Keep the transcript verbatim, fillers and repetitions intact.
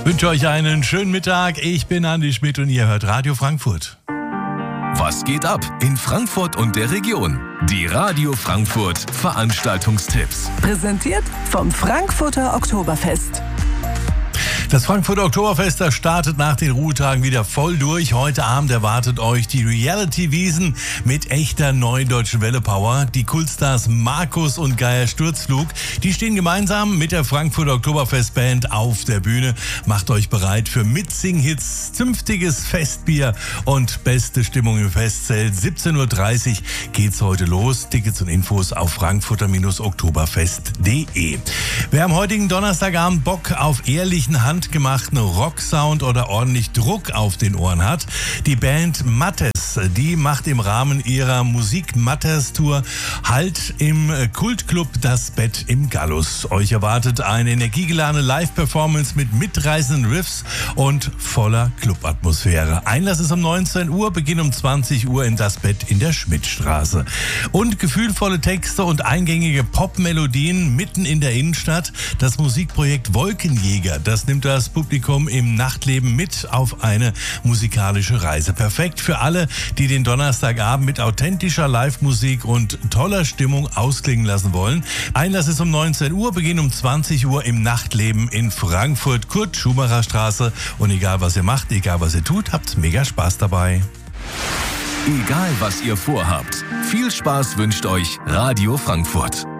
wünsche euch einen schönen Mittag. Ich bin Andi Schmidt und ihr hört Radio Frankfurt. Was geht ab in Frankfurt und der Region? Die Radio Frankfurt Veranstaltungstipps. Präsentiert vom Frankfurter Oktoberfest. Das Frankfurter Oktoberfest, das startet nach den Ruhetagen wieder voll durch. Heute Abend erwartet euch die Reality-Wiesen mit echter neuen Deutschen Welle-Power. Die Kultstars Markus und Geier Sturzflug, die stehen gemeinsam mit der Frankfurter Oktoberfest-Band auf der Bühne. Macht euch bereit für Mitsing-Hits, zünftiges Festbier und beste Stimmung im Festzelt. siebzehn Uhr dreißig geht's heute los. Tickets und Infos auf frankfurter oktoberfest punkt de. Wer am heutigen Donnerstagabend Bock auf ehrlichen Hand gemachten Rocksound oder ordentlich Druck auf den Ohren hat. Die Band Mattes, die macht im Rahmen ihrer Musik Matters Tour Halt im Kultclub Das Bett im Gallus. Euch erwartet eine energiegeladene Live-Performance mit mitreißenden Riffs und voller Clubatmosphäre. Einlass ist um neunzehn Uhr, Beginn um zwanzig Uhr in Das Bett in der Schmidtstraße. Und gefühlvolle Texte und eingängige Popmelodien mitten in der Innenstadt. Das Musikprojekt Wolkenjäger, das nimmt das Publikum im Nachtleben mit auf eine musikalische Reise. Perfekt für alle, die den Donnerstagabend mit authentischer Live-Musik und toller Stimmung ausklingen lassen wollen. Einlass ist um neunzehn Uhr, Beginn um zwanzig Uhr im Nachtleben in Frankfurt, Kurt-Schumacher-Straße. Und egal was ihr macht, egal was ihr tut, habt mega Spaß dabei. Egal was ihr vorhabt, viel Spaß wünscht euch Radio Frankfurt.